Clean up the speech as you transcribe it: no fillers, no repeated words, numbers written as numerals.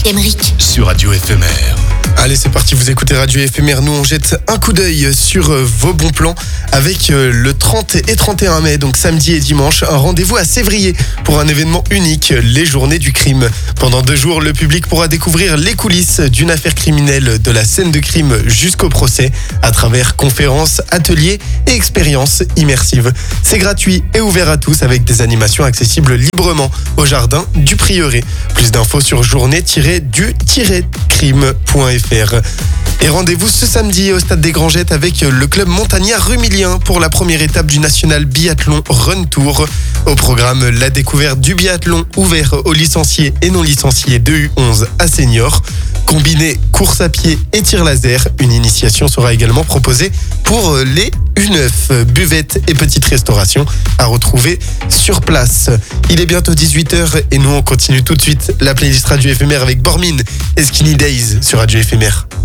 Emeric. Sur Radio Éphémère. Allez, c'est parti, vous écoutez Radio Éphémère. Nous, on jette un coup d'œil sur vos bons plans avec le 30 et 31 mai, donc samedi et dimanche, un rendez-vous à Sévrier pour un événement unique, les Journées du crime. Pendant 2 jours, le public pourra découvrir les coulisses d'une affaire criminelle, de la scène de crime jusqu'au procès, à travers conférences, ateliers et expériences immersives. C'est gratuit et ouvert à tous avec des animations accessibles librement au jardin du Prieuré. Plus d'infos sur journée-du-crime.fr. Et rendez-vous ce samedi au Stade des Grangettes avec le club montagnard Rumilien pour la première étape du National Biathlon Run Tour. Au programme, la découverte du biathlon ouvert aux licenciés et non licenciés de U11 à seniors. Combiné course à pied et tir laser, une initiation sera également proposée pour les U9. Buvette et petite restauration à retrouver sur place. Il est bientôt 18h et nous on continue tout de suite la playlist Radio Éphémère avec Bormin et Skinny Days sur Radio Éphémère.